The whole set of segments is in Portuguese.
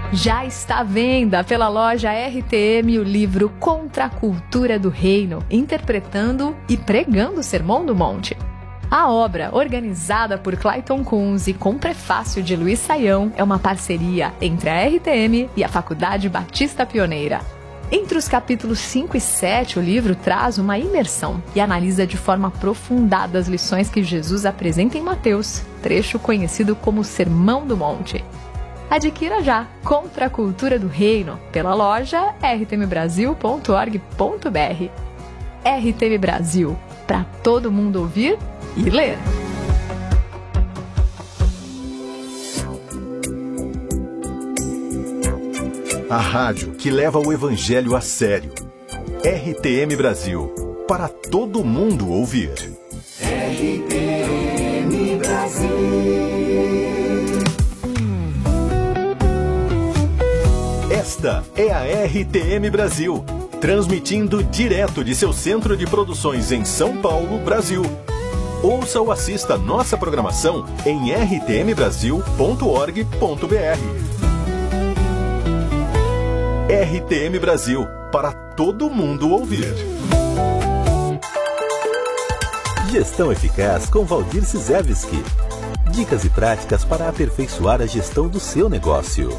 Já está à venda pela loja RTM o livro Contra a Cultura do Reino, interpretando e pregando o Sermão do Monte. A obra, organizada por Clayton Kunz e com prefácio de Luiz Saião, é uma parceria entre a RTM e a Faculdade Batista Pioneira. Entre os capítulos 5 e 7, o livro traz uma imersão e analisa de forma aprofundada as lições que Jesus apresenta em Mateus, trecho conhecido como Sermão do Monte. Adquira já Contra a Cultura do Reino pela loja rtmbrasil.org.br. RTM Brasil, para todo mundo ouvir e ler. A rádio que leva o evangelho a sério. RTM Brasil, para todo mundo ouvir. RTM Brasil. Esta é a RTM Brasil, transmitindo direto de seu centro de produções em São Paulo, Brasil. Ouça ou assista nossa programação em rtmbrasil.org.br. RTM Brasil, para todo mundo ouvir. Gestão Eficaz com Valdir Cizevski. Dicas e práticas para aperfeiçoar a gestão do seu negócio.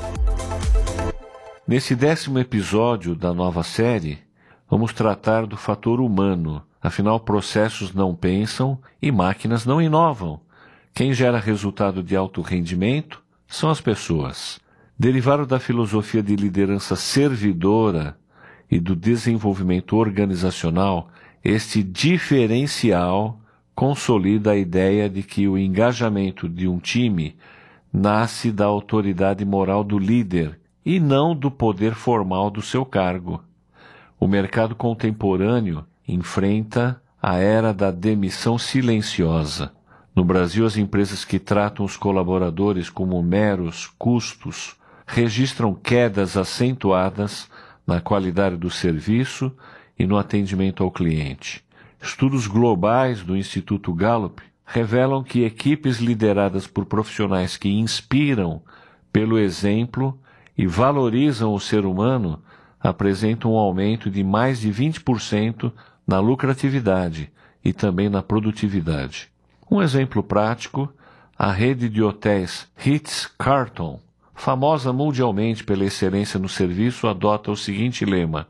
Nesse 10º episódio da nova série, vamos tratar do fator humano. Afinal, processos não pensam e máquinas não inovam. Quem gera resultado de alto rendimento são as pessoas. Derivado da filosofia de liderança servidora e do desenvolvimento organizacional, este diferencial consolida a ideia de que o engajamento de um time nasce da autoridade moral do líder e não do poder formal do seu cargo. O mercado contemporâneo enfrenta a era da demissão silenciosa. No Brasil, as empresas que tratam os colaboradores como meros custos registram quedas acentuadas na qualidade do serviço e no atendimento ao cliente. Estudos globais do Instituto Gallup revelam que equipes lideradas por profissionais que inspiram pelo exemplo e valorizam o ser humano apresentam um aumento de mais de 20% na lucratividade e também na produtividade. Um exemplo prático, a rede de hotéis Ritz-Carlton, famosa mundialmente pela excelência no serviço, adota o seguinte lema: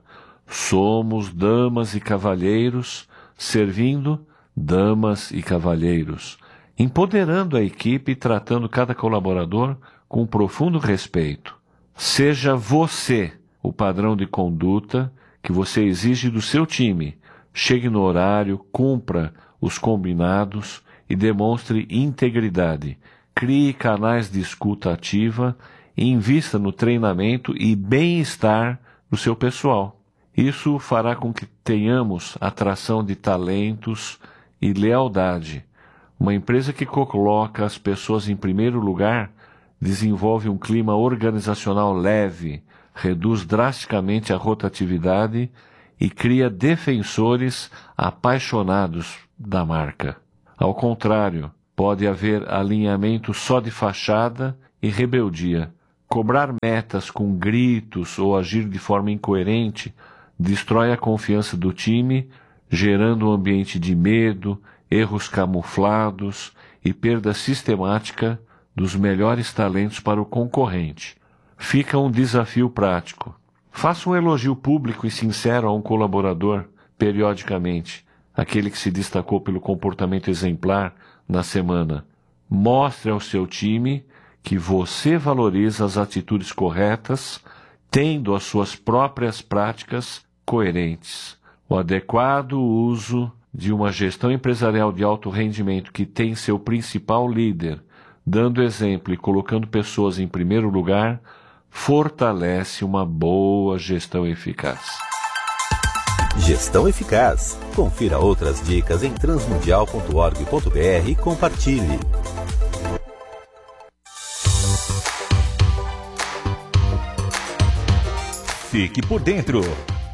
somos damas e cavalheiros, servindo damas e cavalheiros, empoderando a equipe e tratando cada colaborador com profundo respeito. Seja você o padrão de conduta que você exige do seu time. Chegue no horário, cumpra os combinados e demonstre integridade. Crie canais de escuta ativa e invista no treinamento e bem-estar do seu pessoal. Isso fará com que tenhamos atração de talentos e lealdade. Uma empresa que coloca as pessoas em primeiro lugar desenvolve um clima organizacional leve, reduz drasticamente a rotatividade e cria defensores apaixonados da marca. Ao contrário, pode haver alinhamento só de fachada e rebeldia. Cobrar metas com gritos ou agir de forma incoerente destrói a confiança do time, gerando um ambiente de medo, erros camuflados e perda sistemática dos melhores talentos para o concorrente. Fica um desafio prático. Faça um elogio público e sincero a um colaborador, periodicamente, aquele que se destacou pelo comportamento exemplar na semana. Mostre ao seu time que você valoriza as atitudes corretas, tendo as suas próprias práticas coerentes. O adequado uso de uma gestão empresarial de alto rendimento que tem seu principal líder dando exemplo e colocando pessoas em primeiro lugar, fortalece uma boa gestão eficaz. Gestão Eficaz. Confira outras dicas em transmundial.org.br e compartilhe. Fique por dentro.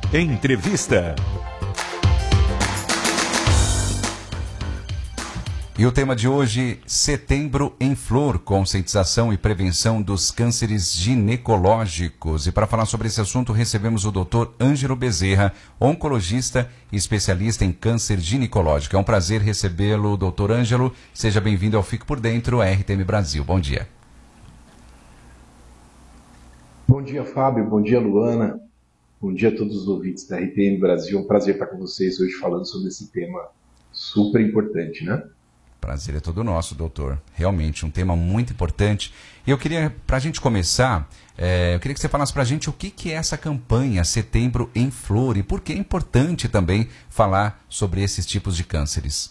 Entrevista. E o tema de hoje, Setembro em Flor, conscientização e prevenção dos cânceres ginecológicos. E para falar sobre esse assunto, recebemos o Dr. Ângelo Bezerra, oncologista e especialista em câncer ginecológico. É um prazer recebê-lo, Dr. Ângelo. Seja bem-vindo ao Fique por Dentro, RTM Brasil. Bom dia. Bom dia, Fábio. Bom dia, Luana. Bom dia a todos os ouvintes da RTM Brasil. É um prazer estar com vocês hoje falando sobre esse tema super importante, né? Prazer é todo nosso, doutor. Realmente, um tema muito importante. E eu queria, para a gente começar, eu queria que você falasse para a gente o que é essa campanha Setembro em Flor e por que é importante também falar sobre esses tipos de cânceres.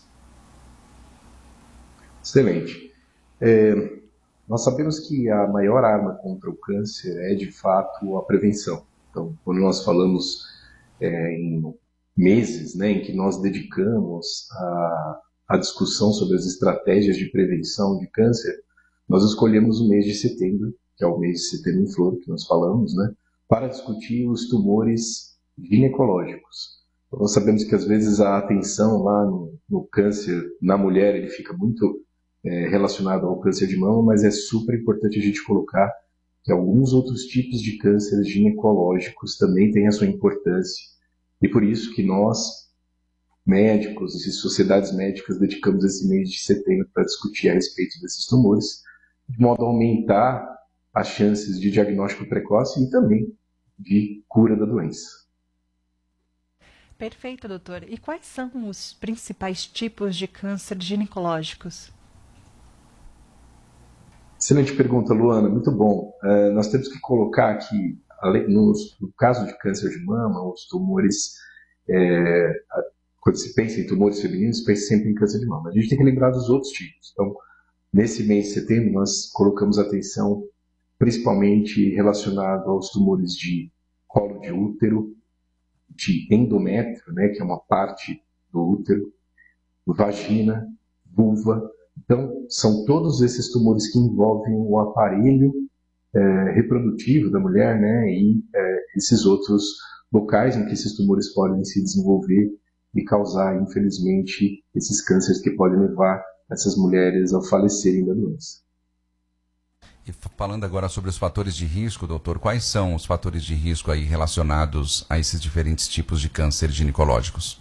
Excelente. Nós sabemos que a maior arma contra o câncer é, de fato, a prevenção. Então, quando nós falamos em meses, né, em que nós dedicamos a discussão sobre as estratégias de prevenção de câncer, nós escolhemos o mês de setembro, que é o mês de Setembro em Flor, que nós falamos, né, para discutir os tumores ginecológicos. Então, nós sabemos que às vezes a atenção lá no câncer na mulher ele fica muito relacionado ao câncer de mama, mas é super importante a gente colocar que alguns outros tipos de cânceres ginecológicos também têm a sua importância. E por isso que nós, médicos e sociedades médicas, dedicamos esse mês de setembro para discutir a respeito desses tumores, de modo a aumentar as chances de diagnóstico precoce e também de cura da doença. Perfeito, doutor. E quais são os principais tipos de câncer ginecológicos? Excelente pergunta, Luana. Muito bom. Nós temos que colocar aqui, no caso de câncer de mama, os tumores... Quando se pensa em tumores femininos, se pensa sempre em câncer de mama. A gente tem que lembrar dos outros tipos. Então, nesse mês de setembro, nós colocamos atenção principalmente relacionado aos tumores de colo de útero, de endométrio, né, que é uma parte do útero, vagina, vulva. Então, são todos esses tumores que envolvem o aparelho reprodutivo da mulher, né, e esses outros locais em que esses tumores podem se desenvolver e causar, infelizmente, esses cânceres que podem levar essas mulheres a falecerem da doença. E falando agora sobre os fatores de risco, doutor, quais são os fatores de risco aí relacionados a esses diferentes tipos de câncer ginecológicos?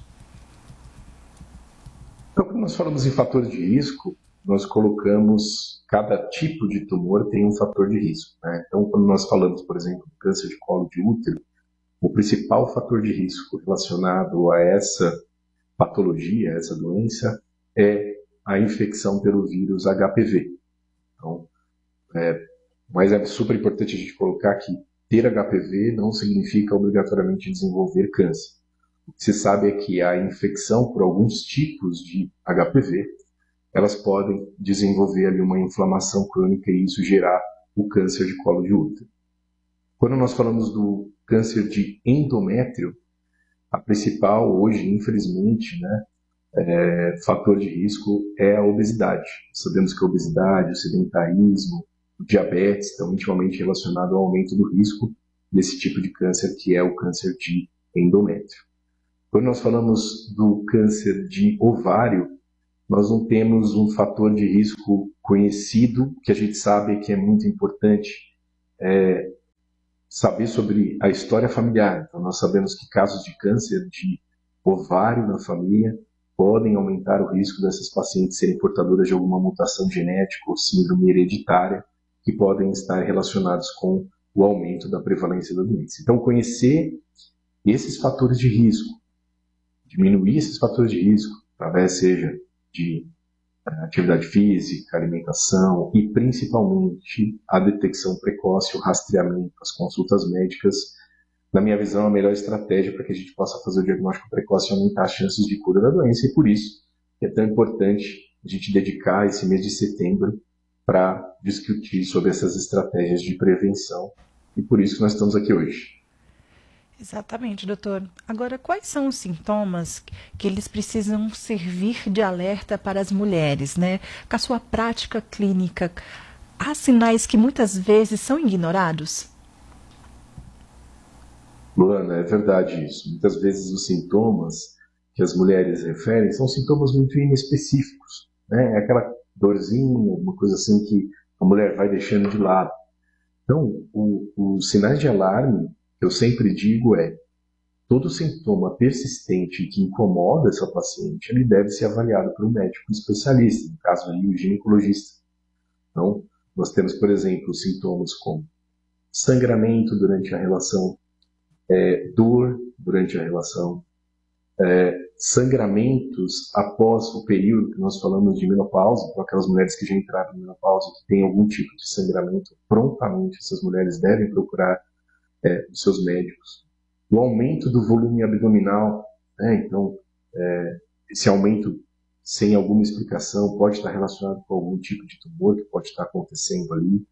Então, quando nós falamos em fatores de risco, nós colocamos, cada tipo de tumor tem um fator de risco, né? Então, quando nós falamos, por exemplo, do câncer de colo de útero, o principal fator de risco relacionado a essa patologia, a essa doença, é a infecção pelo vírus HPV. Então, mas é super importante a gente colocar que ter HPV não significa obrigatoriamente desenvolver câncer. O que se sabe é que a infecção por alguns tipos de HPV, elas podem desenvolver ali uma inflamação crônica e isso gerar o câncer de colo de útero. Quando nós falamos do câncer de endométrio, a principal hoje, infelizmente, né, fator de risco é a obesidade. Sabemos que a obesidade, o sedentarismo, o diabetes estão intimamente relacionados ao aumento do risco desse tipo de câncer, que é o câncer de endométrio. Quando nós falamos do câncer de ovário, nós não temos um fator de risco conhecido, que a gente sabe que é muito importante, saber sobre a história familiar. Então, nós sabemos que casos de câncer de ovário na família podem aumentar o risco dessas pacientes serem portadoras de alguma mutação genética ou síndrome hereditária que podem estar relacionados com o aumento da prevalência da doença. Então, conhecer esses fatores de risco, diminuir esses fatores de risco, através, seja de atividade física, alimentação e principalmente a detecção precoce, o rastreamento, as consultas médicas, na minha visão, é a melhor estratégia para que a gente possa fazer o diagnóstico precoce e aumentar as chances de cura da doença. E por isso é tão importante a gente dedicar esse mês de setembro para discutir sobre essas estratégias de prevenção. E por isso que nós estamos aqui hoje. Exatamente, doutor. Agora, quais são os sintomas que eles precisam servir de alerta para as mulheres, né? Com a sua prática clínica, há sinais que muitas vezes são ignorados? Luana, é verdade isso. Muitas vezes os sintomas que as mulheres referem são sintomas muito inespecíficos. né? É aquela dorzinha, uma coisa assim que a mulher vai deixando de lado. Então, os sinais de alarme, que eu sempre digo todo sintoma persistente que incomoda essa paciente, ele deve ser avaliado por um médico especialista, no caso aí o ginecologista. Então, nós temos, por exemplo, sintomas como sangramento durante a relação, dor durante a relação, sangramentos após o período que nós falamos de menopausa, então aquelas mulheres que já entraram em menopausa, que têm algum tipo de sangramento, prontamente essas mulheres devem procurar os seus médicos. O aumento do volume abdominal, né? Então, esse aumento sem alguma explicação pode estar relacionado com algum tipo de tumor que pode estar acontecendo ali.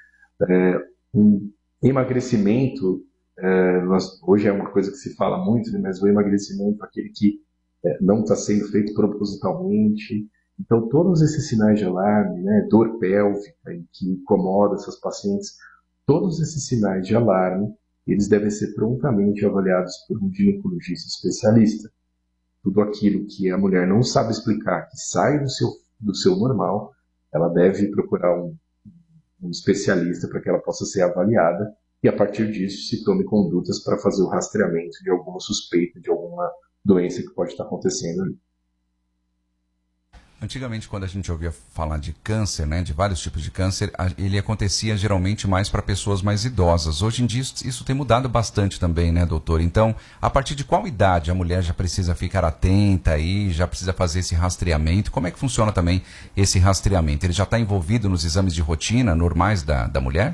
Um emagrecimento, hoje é uma coisa que se fala muito, né? Mas o emagrecimento, aquele que não está sendo feito propositalmente. Então, todos esses sinais de alarme, né? Dor pélvica que incomoda essas pacientes, todos esses sinais de alarme, eles devem ser prontamente avaliados por um ginecologista especialista. Tudo aquilo que a mulher não sabe explicar, que sai do seu normal, ela deve procurar um especialista para que ela possa ser avaliada e, a partir disso, se tome condutas para fazer o rastreamento de alguma suspeita, de alguma doença que pode estar acontecendo ali. Antigamente, quando a gente ouvia falar de câncer, né, de vários tipos de câncer, ele acontecia geralmente mais para pessoas mais idosas. Hoje em dia isso tem mudado bastante também, né, doutor? Então, a partir de qual idade a mulher já precisa ficar atenta aí, já precisa fazer esse rastreamento? Como é que funciona também esse rastreamento? Ele já está envolvido nos exames de rotina normais da mulher?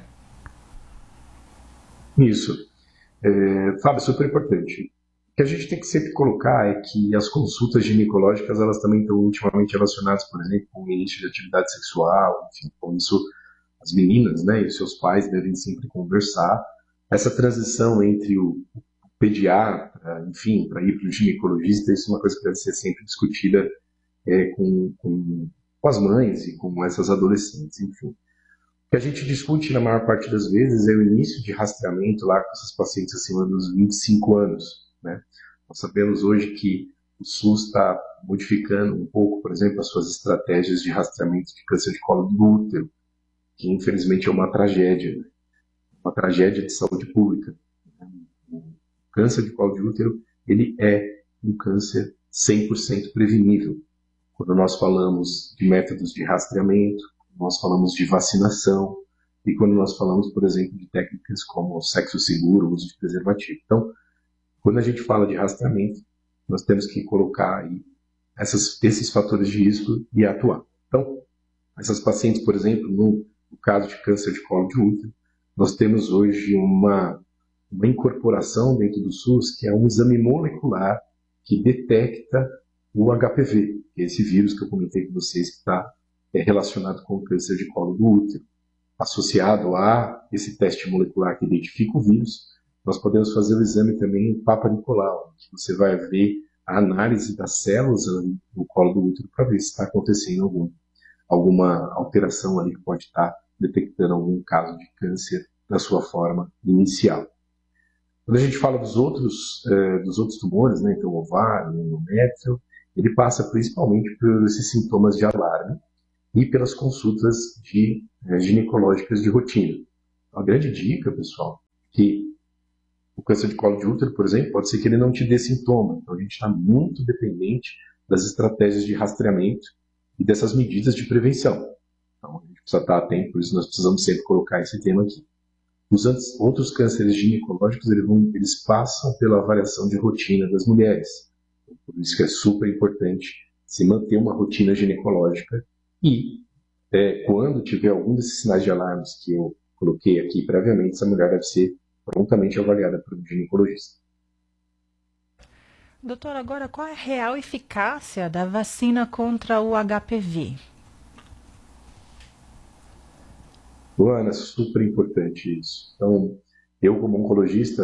Isso. Fábio, super importante. O que a gente tem que sempre colocar é que as consultas ginecológicas, elas também estão intimamente relacionadas, por exemplo, com o início de atividade sexual, enfim, com isso as meninas, né, e os seus pais devem sempre conversar. Essa transição entre o pediatra, enfim, para ir para o ginecologista, isso é uma coisa que deve ser sempre discutida com as mães e com essas adolescentes, enfim. O que a gente discute na maior parte das vezes é o início de rastreamento lá com essas pacientes acima dos 25 anos. Né? Nós sabemos hoje que o SUS está modificando um pouco, por exemplo, as suas estratégias de rastreamento de câncer de colo do útero, que infelizmente é uma tragédia, né? Uma tragédia de saúde pública. O câncer de colo de útero, ele é um câncer 100% prevenível. Quando nós falamos de métodos de rastreamento, nós falamos de vacinação, e quando nós falamos, por exemplo, de técnicas como sexo seguro, uso de preservativo. Então, quando a gente fala de rastreamento, nós temos que colocar aí esses fatores de risco e atuar. Então, essas pacientes, por exemplo, no caso de câncer de colo de útero, nós temos hoje uma incorporação dentro do SUS, que é um exame molecular que detecta o HPV, que é esse vírus que eu comentei com vocês, que está relacionado com o câncer de colo do útero. Associado a esse teste molecular que identifica o vírus, nós podemos fazer o exame também Papa Nicolau, que você vai ver a análise das células no colo do útero para ver se está acontecendo alguma alteração ali que pode estar detectando algum caso de câncer na sua forma inicial. Quando a gente fala dos outros tumores, né, então o ovário, o endométrio, ele passa principalmente por esses sintomas de alarme e pelas consultas ginecológicas de rotina. A grande dica, pessoal, é que o câncer de colo de útero, por exemplo, pode ser que ele não te dê sintoma. Então a gente está muito dependente das estratégias de rastreamento e dessas medidas de prevenção. Então a gente precisa estar atento, por isso nós precisamos sempre colocar esse tema aqui. Os outros cânceres ginecológicos, eles passam pela avaliação de rotina das mulheres. Por isso que é super importante se manter uma rotina ginecológica e quando tiver algum desses sinais de alarmes que eu coloquei aqui previamente, essa mulher deve ser prontamente avaliada por um ginecologista. Doutor, agora qual é a real eficácia da vacina contra o HPV? Luana, super importante isso. Então, eu como oncologista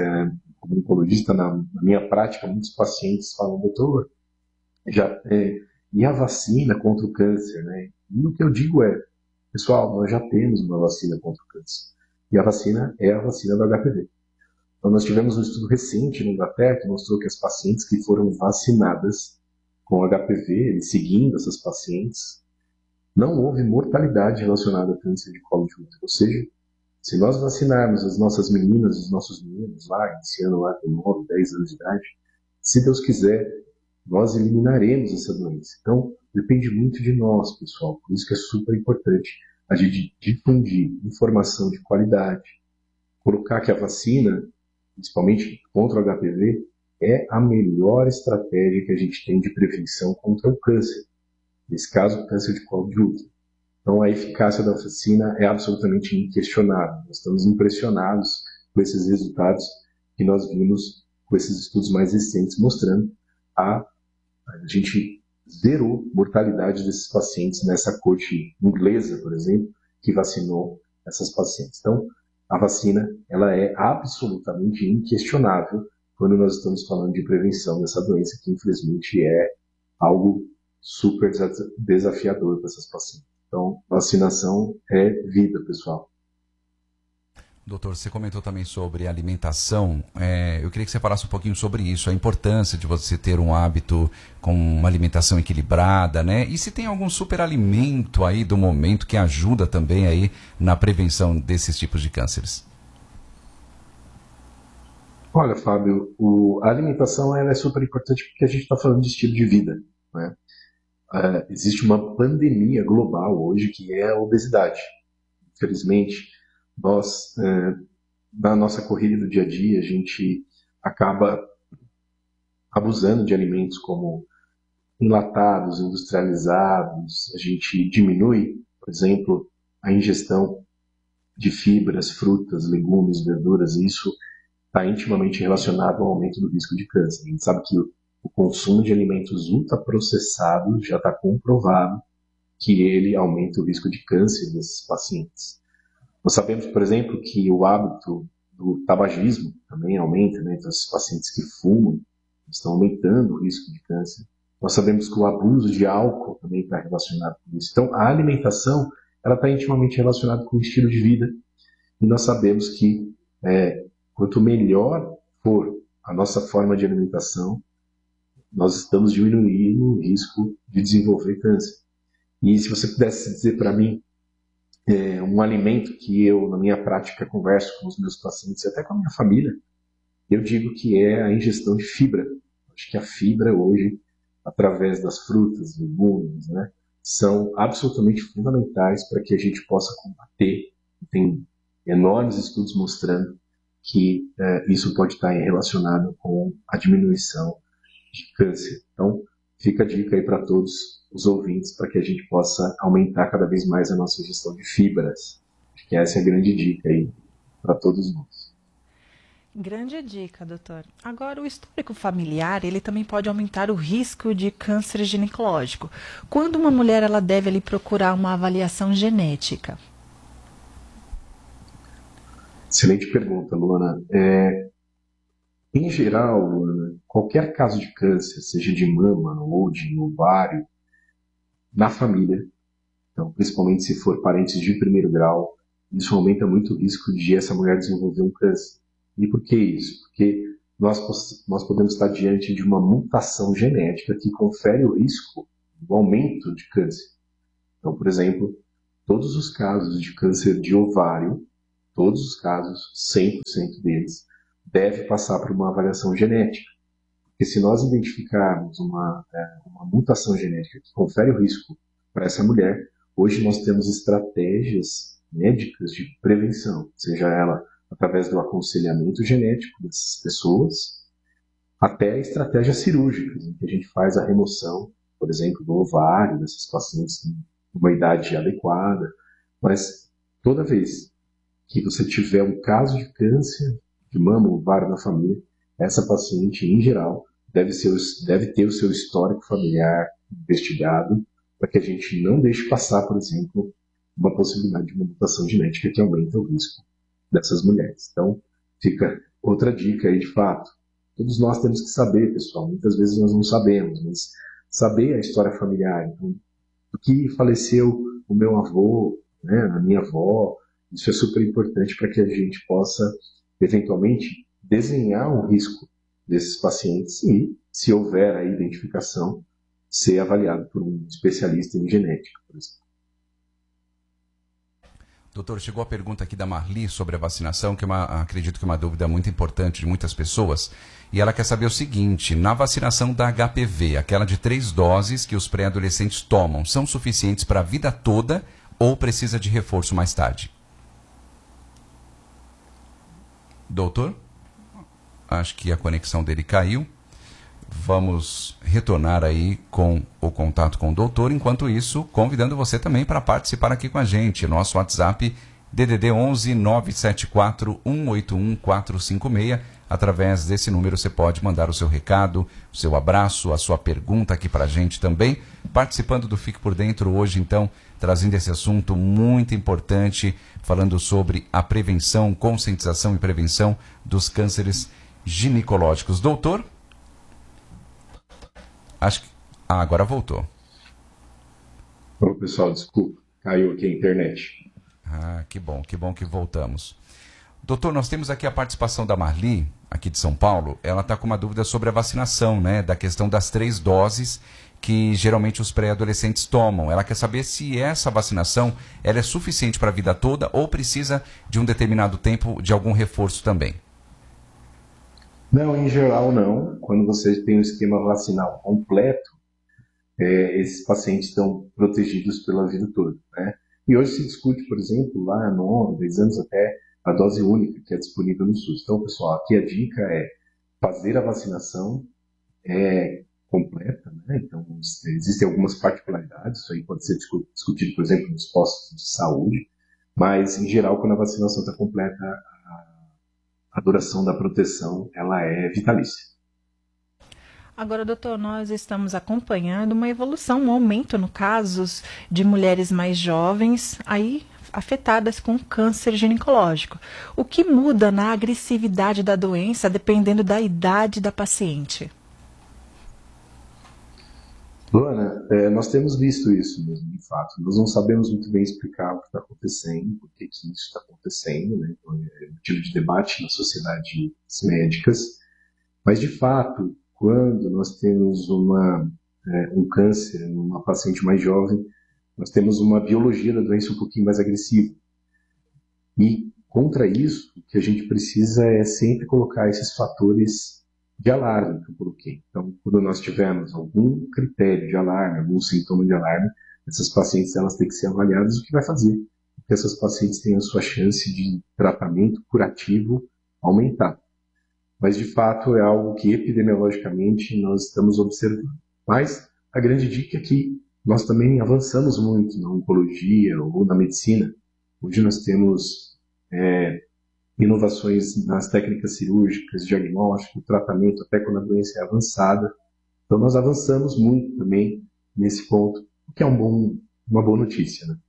na minha prática, muitos pacientes falam, doutor, e a vacina contra o câncer, né? E o que eu digo pessoal, nós já temos uma vacina contra o câncer. E a vacina é a vacina do HPV. Então, nós tivemos um estudo recente na Inglaterra que mostrou que as pacientes que foram vacinadas com HPV, seguindo essas pacientes, não houve mortalidade relacionada a câncer de colo de útero. Ou seja, se nós vacinarmos as nossas meninas, os nossos meninos lá, iniciando lá com 9, 10 anos de idade, se Deus quiser, nós eliminaremos essa doença. Então, depende muito de nós, pessoal. Por isso que é super importante a gente difundir informação de qualidade, colocar que a vacina, principalmente contra o HPV, é a melhor estratégia que a gente tem de prevenção contra o câncer. Nesse caso, o câncer de colo de útero. Então, a eficácia da vacina é absolutamente inquestionável. Nós estamos impressionados com esses resultados que nós vimos com esses estudos mais recentes, mostrando a gente zerou mortalidade desses pacientes nessa corte inglesa, por exemplo, que vacinou essas pacientes. Então, a vacina ela é absolutamente inquestionável quando nós estamos falando de prevenção dessa doença, que infelizmente é algo super desafiador para essas pacientes. Então, vacinação é vida, pessoal. Doutor, você comentou também sobre alimentação. Eu queria que você falasse um pouquinho sobre isso, a importância de você ter um hábito com uma alimentação equilibrada, né? E se tem algum superalimento aí do momento que ajuda também aí na prevenção desses tipos de cânceres? Olha, Fábio, a alimentação ela é super importante porque a gente está falando de estilo de vida, né? Existe uma pandemia global hoje que é a obesidade. Infelizmente, nós, na nossa corrida do dia a dia, a gente acaba abusando de alimentos como enlatados, industrializados, a gente diminui, por exemplo, a ingestão de fibras, frutas, legumes, verduras, e isso está intimamente relacionado ao aumento do risco de câncer. A gente sabe que o consumo de alimentos ultraprocessados já está comprovado que ele aumenta o risco de câncer desses pacientes. Nós sabemos, por exemplo, que o hábito do tabagismo também aumenta, né? Então, esses pacientes que fumam estão aumentando o risco de câncer. Nós sabemos que o abuso de álcool também está relacionado com isso. Então, a alimentação ela está intimamente relacionada com o estilo de vida. E nós sabemos que quanto melhor for a nossa forma de alimentação, nós estamos diminuindo o risco de desenvolver câncer. E se você pudesse dizer para mim um alimento que eu, na minha prática, converso com os meus pacientes e até com a minha família, eu digo que é a ingestão de fibra. Acho que a fibra hoje, através das frutas, legumes, né, são absolutamente fundamentais para que a gente possa combater. Tem enormes estudos mostrando que isso pode estar relacionado com a diminuição de câncer. Então, fica a dica aí para todos os ouvintes, para que a gente possa aumentar cada vez mais a nossa ingestão de fibras. Acho que essa é a grande dica aí para todos nós. Grande dica, doutor. Agora, o histórico familiar, ele também pode aumentar o risco de câncer ginecológico. Quando uma mulher ela deve ali procurar uma avaliação genética? Excelente pergunta, Luana. Em geral, Luana, qualquer caso de câncer, seja de mama ou de ovário, na família, então, principalmente se for parentes de primeiro grau, isso aumenta muito o risco de essa mulher desenvolver um câncer. E por que isso? Porque nós podemos estar diante de uma mutação genética que confere o risco do aumento de câncer. Então, por exemplo, todos os casos de câncer de ovário, todos os casos, 100% deles, deve passar por uma avaliação genética. Porque se nós identificarmos uma mutação genética que confere o risco para essa mulher, hoje nós temos estratégias médicas de prevenção, seja ela através do aconselhamento genético dessas pessoas, até estratégias cirúrgicas, em que a gente faz a remoção, por exemplo, do ovário dessas pacientes em uma idade adequada. Mas toda vez que você tiver um caso de câncer de mama ou ovário na família, essa paciente, em geral, deve ter o seu histórico familiar investigado, para que a gente não deixe passar, por exemplo, uma possibilidade de uma mutação genética que aumenta o risco dessas mulheres. Então, fica outra dica aí de fato. Todos nós temos que saber, pessoal. Muitas vezes nós não sabemos, mas saber a história familiar. Então, do que faleceu o meu avô, né, a minha avó, isso é super importante para que a gente possa, eventualmente, desenhar um risco desses pacientes e, se houver a identificação, ser avaliado por um especialista em genética, por exemplo. Doutor, chegou a pergunta aqui da Marli sobre a vacinação, que acredito que é uma dúvida muito importante de muitas pessoas. E ela quer saber o seguinte: na vacinação da HPV, aquela de 3 doses que os pré-adolescentes tomam, são suficientes para a vida toda ou precisa de reforço mais tarde? Doutor? Acho que a conexão dele caiu. Vamos retornar aí com o contato com o doutor. Enquanto isso, convidando você também para participar aqui com a gente. Nosso WhatsApp, DDD 11 974 181 456. Através desse número você pode mandar o seu recado, o seu abraço, a sua pergunta aqui para a gente também. Participando do Fique por Dentro hoje, então, trazendo esse assunto muito importante, falando sobre a prevenção, conscientização e prevenção dos cânceres ginecológicos. Doutor? Acho que... agora voltou. Bom, pessoal, desculpa. Caiu aqui a internet. Que bom que voltamos. Doutor, nós temos aqui a participação da Marli, aqui de São Paulo. Ela está com uma dúvida sobre a vacinação, né? Da questão das 3 doses que geralmente os pré-adolescentes tomam. Ela quer saber se essa vacinação ela é suficiente para a vida toda ou precisa de um determinado tempo de algum reforço também. Não, em geral não. Quando você tem um esquema vacinal completo, esses pacientes estão protegidos pela vida toda, né? E hoje se discute, por exemplo, lá 9, 10 anos até a dose única que é disponível no SUS. Então, pessoal, aqui a dica é fazer a vacinação completa, né? Então, existem algumas particularidades, isso aí pode ser discutido, por exemplo, nos postos de saúde, mas, em geral, quando a vacinação está completa, a duração da proteção ela é vitalícia. Agora, doutor, nós estamos acompanhando uma evolução, um aumento no casos de mulheres mais jovens aí afetadas com câncer ginecológico. O que muda na agressividade da doença dependendo da idade da paciente? Luana, nós temos visto isso mesmo, de fato. Nós não sabemos muito bem explicar o que está acontecendo, por que isso está acontecendo, né? Então, é motivo de debate nas sociedades médicas, mas, de fato, quando nós temos um câncer numa paciente mais jovem, nós temos uma biologia da doença um pouquinho mais agressiva. E, contra isso, o que a gente precisa é sempre colocar esses fatores de alarme que eu coloquei. Então, quando nós tivermos algum critério de alarme, algum sintoma de alarme, essas pacientes elas têm que ser avaliadas, o que vai fazer com que essas pacientes tenham a sua chance de tratamento curativo aumentar. Mas, de fato, é algo que epidemiologicamente nós estamos observando. Mas a grande dica é que nós também avançamos muito na oncologia ou na medicina. Hoje nós temos inovações nas técnicas cirúrgicas, diagnóstico, tratamento, até quando a doença é avançada. Então nós avançamos muito também nesse ponto, o que é uma boa notícia, né?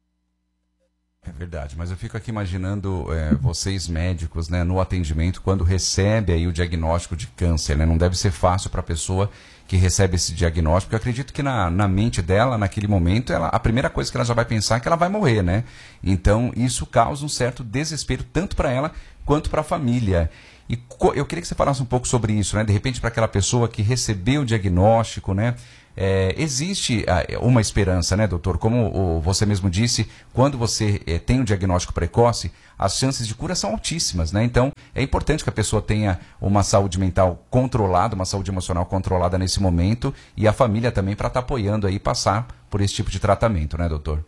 É verdade, mas eu fico aqui imaginando vocês médicos, né, no atendimento, quando recebe aí o diagnóstico de câncer, né? Não deve ser fácil para a pessoa que recebe esse diagnóstico. Eu acredito que na mente dela, naquele momento, a primeira coisa que ela já vai pensar é que ela vai morrer, né? Então isso causa um certo desespero, tanto para ela quanto para a família. E eu queria que você falasse um pouco sobre isso, né? De repente, para aquela pessoa que recebeu o diagnóstico, né? Existe uma esperança, né, doutor? Como você mesmo disse, quando você tem um diagnóstico precoce, as chances de cura são altíssimas, né? Então, é importante que a pessoa tenha uma saúde mental controlada, uma saúde emocional controlada nesse momento, e a família também para estar apoiando aí passar por esse tipo de tratamento, né, doutor?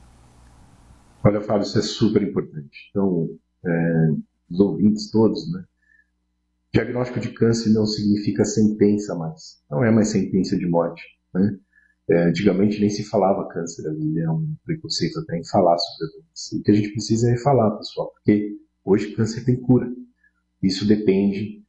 Olha, Fábio, isso é super importante. Então, os ouvintes todos, né? Diagnóstico de câncer não significa sentença mais. Não é mais sentença de morte, né? Antigamente nem se falava câncer, havia um preconceito até em falar sobre a doença. O que a gente precisa é falar, pessoal, porque hoje câncer tem cura. Isso depende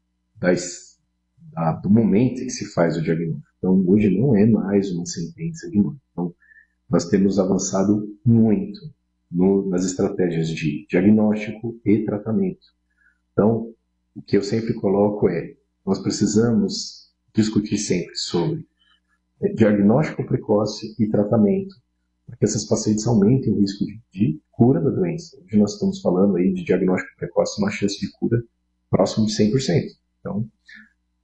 do momento em que se faz o diagnóstico. Então, hoje não é mais uma sentença de morte. Então, nós temos avançado muito nas estratégias de diagnóstico e tratamento. Então, o que eu sempre coloco nós precisamos discutir sempre sobre diagnóstico precoce e tratamento, para que essas pacientes aumentem o risco de cura da doença. Hoje nós estamos falando aí de diagnóstico precoce, uma chance de cura próximo de 100%. Então,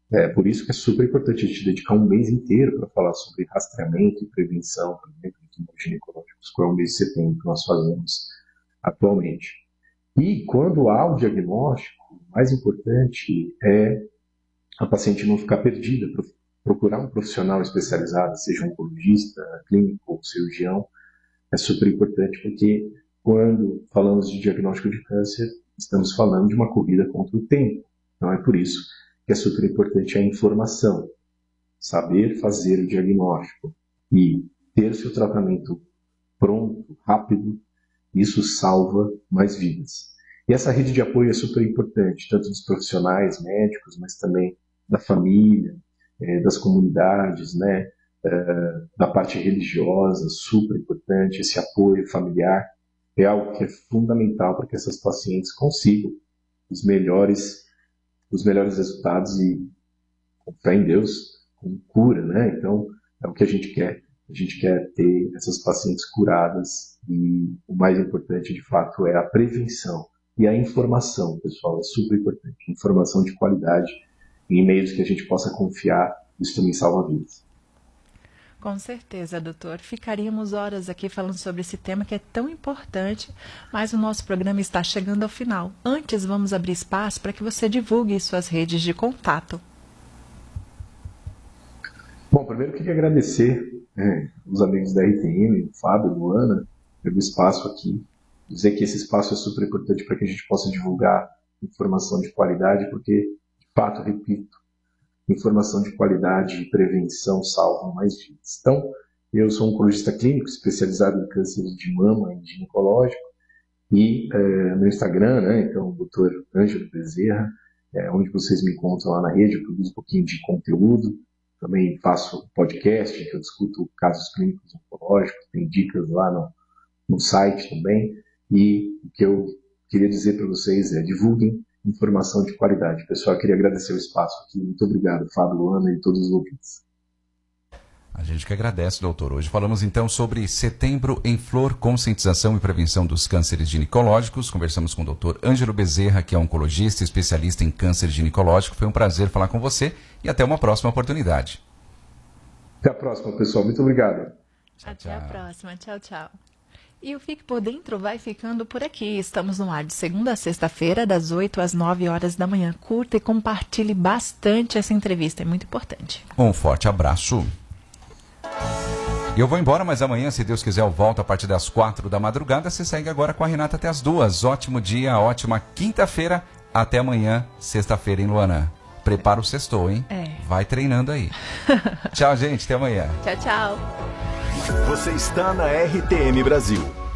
Por isso que é super importante a gente dedicar um mês inteiro para falar sobre rastreamento e prevenção, por exemplo, de tumores ginecológicos, que é o mês de setembro que nós fazemos atualmente. E quando há o diagnóstico, o mais importante é a paciente não ficar perdida, procurar um profissional especializado, seja um oncologista, clínico ou cirurgião. É super importante porque quando falamos de diagnóstico de câncer, estamos falando de uma corrida contra o tempo. Então é por isso que é super importante a informação, saber fazer o diagnóstico e ter seu tratamento pronto, rápido. Isso salva mais vidas. E essa rede de apoio é super importante, tanto dos profissionais, médicos, mas também da família, das comunidades, né? Da parte religiosa, super importante. Esse apoio familiar é algo que é fundamental para que essas pacientes consigam os melhores resultados e, com fé em Deus, com cura, né? Então, é o que a gente quer. A gente quer ter essas pacientes curadas e o mais importante, de fato, é a prevenção e a informação, pessoal, é super importante. Informação de qualidade em meios que a gente possa confiar, isso também salva vidas. Com certeza, doutor. Ficaríamos horas aqui falando sobre esse tema que é tão importante, mas o nosso programa está chegando ao final. Antes, vamos abrir espaço para que você divulgue suas redes de contato. Bom, primeiro eu queria agradecer os amigos da RTM, o Fábio, Luana, pelo espaço aqui. Dizer que esse espaço é super importante para que a gente possa divulgar informação de qualidade, porque, de fato, repito, informação de qualidade e prevenção salvam mais vidas. Então, eu sou um oncologista clínico especializado em câncer de mama e ginecológico, e meu Instagram, né, então, Dr. Ângelo Bezerra, onde vocês me encontram lá na rede, eu produzo um pouquinho de conteúdo, também faço podcast, que eu discuto casos clínicos oncológicos, tem dicas lá no site também, e o que eu queria dizer para vocês é divulguem informação de qualidade. Pessoal, eu queria agradecer o espaço aqui. Muito obrigado, Fábio, Luana e todos os ouvintes. A gente que agradece, doutor. Hoje falamos então sobre Setembro em Flor, conscientização e prevenção dos cânceres ginecológicos. Conversamos com o doutor Ângelo Bezerra, que é oncologista, especialista em câncer ginecológico. Foi um prazer falar com você e até uma próxima oportunidade. Até a próxima, pessoal. Muito obrigado. Até a próxima. Tchau, tchau. E o Fique Por Dentro vai ficando por aqui. Estamos no ar de segunda a sexta-feira, das 8 às 9 horas da manhã. Curta e compartilhe bastante essa entrevista, é muito importante. Um forte abraço. Eu vou embora, mas amanhã, se Deus quiser, eu volto a partir das 4 da madrugada. Você segue agora com a Renata até as 2. Ótimo dia, ótima quinta-feira. Até amanhã, sexta-feira, hein, Luana? Prepara o sextou, hein? Vai treinando aí. Tchau, gente. Até amanhã. Tchau, tchau. Você está na RTM Brasil.